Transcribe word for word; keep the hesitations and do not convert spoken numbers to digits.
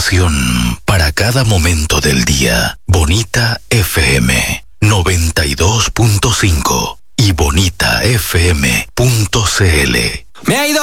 información para cada momento del día. Bonita F M noventa y dos punto cinco y bonita f m punto c l. Me ha ido